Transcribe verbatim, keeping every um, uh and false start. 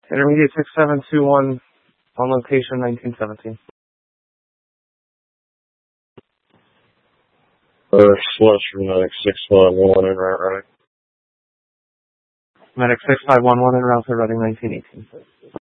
Intermediate six seven two one, on location nineteen seventeen. Or slush from medic six five one in route right. Medic six five one one in route to Reading nineteen eighteen.